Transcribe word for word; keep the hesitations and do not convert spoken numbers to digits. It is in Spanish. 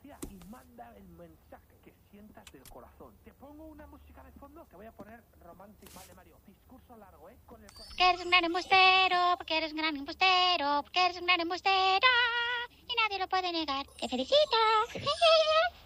fotografía y manda el mensaje que sientas del corazón. Te pongo una música de fondo, te voy a poner romántica. Vale, Mario, discurso largo, ¿eh? Con el corazón. Porque eres un gran embustero, porque eres un gran embustero, porque eres un gran embustero y nadie lo puede negar. ¡Te felicito!